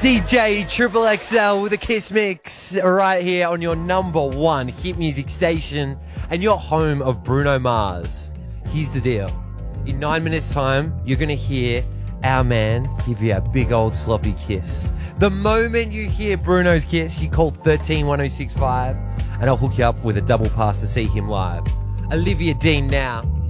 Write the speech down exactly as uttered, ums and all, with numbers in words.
D J Triple X L with a Kiss Mix right here on your number one hit music station and your home of Bruno Mars. Here's the deal. In nine minutes time, you're going to hear our man give you a big old sloppy kiss. The moment you hear Bruno's kiss, you call one three one oh six five and I'll hook you up with a double pass to see him live. Olivia Dean now.